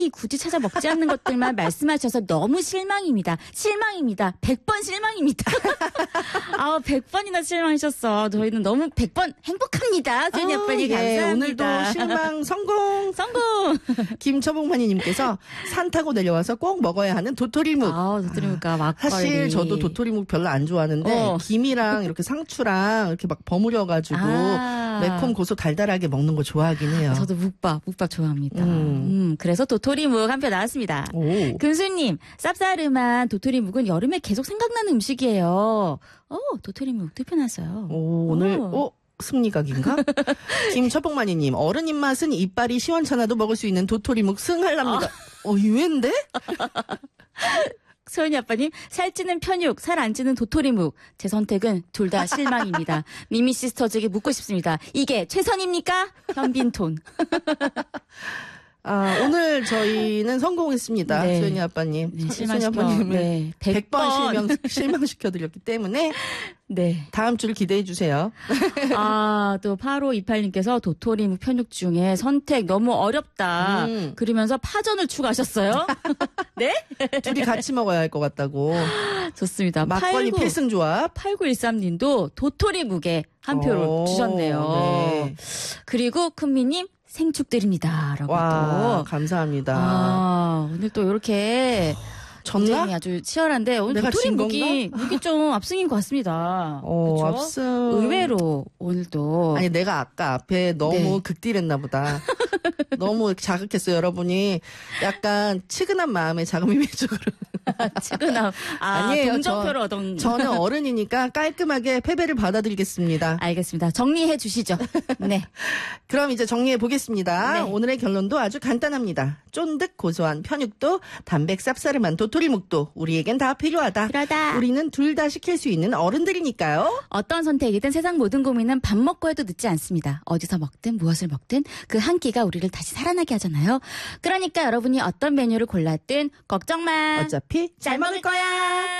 굳이 찾아 먹지 않는 것들만 말씀하셔서 너무 실망입니다. 실망입니다. 100번 실망입니다. 100번이나 실망하셨어. 저희는 너무 100번 행복합니다. 소연이 아빠님 감사합니다. 오늘도 실망 성공. 김초봉만이님께서 산 타고 내려와서 꼭 먹어야 하는 도토리묵. 도토리묵과 막걸리. 사실 저도 도토리묵 별로 안 좋아하는데 김이랑 이렇게 상추랑 이렇게 막 버무려가지고 매콤 고소 달달하게 먹는 거 좋아하긴 해요. 저도 묵밥 좋아합니다. 그래서 도토리묵 한 표 나왔습니다. 금수님, 쌉싸름한 도토리묵은 여름에 계속 생각나는 음식이에요. 도토리묵 투표 났어요. 오늘 승리각인가? 김초봉만이님, 어른 입맛은 이빨이 시원찮아도 먹을 수 있는 도토리묵 승할랍니다. 의외인데? 소연이 아빠님, 살찌는 편육, 살 안 찌는 도토리묵. 제 선택은 둘 다 실망입니다. 미미 시스터즈에게 묻고 싶습니다. 이게 최선입니까? 현빈톤. 오늘 저희는 성공했습니다. 네. 소연이 아빠님. 네, 소연이 아빠님을 100번 실망시켜드렸기 때문에 네. 다음 주를 기대해 주세요. 또 8528님께서 도토리묵 편육 중에 선택 너무 어렵다. 그러면서 파전을 추가하셨어요. 네? 둘이 같이 먹어야 할 것 같다고. 좋습니다. 막걸리 필승조합. 8913님도 도토리묵에 한 표를 주셨네요. 네. 그리고 큰미님 생축드립니다. 라고 또. 감사합니다. 오늘 또 이렇게 전쟁이 아주 치열한데 오늘 도토리묵이 좀 압승인 것 같습니다. 그렇죠? 압승. 의외로 오늘도. 아니 내가 아까 앞에 너무 극딜했나 보다. 너무 자극했어요. 여러분이 약간 치근한 마음에 자금이매적으로. 치근함. 아니에요. 동정표를 얻은. 저는 어른이니까 깔끔하게 패배를 받아들이겠습니다. 알겠습니다. 정리해 주시죠. 네. 그럼 이제 정리해 보겠습니다. 네. 오늘의 결론도 아주 간단합니다. 쫀득 고소한 편육도 담백 쌉싸름한 도토리묵도 우리에겐 다 필요하다. 우리는 둘 다 시킬 수 있는 어른들이니까요. 어떤 선택이든 세상 모든 고민은 밥 먹고 해도 늦지 않습니다. 어디서 먹든 무엇을 먹든 그 한 끼가 우리를 다시 살아나게 하잖아요. 그러니까 여러분이 어떤 메뉴를 골랐든 걱정 마. 어차피 잘 먹을 거야.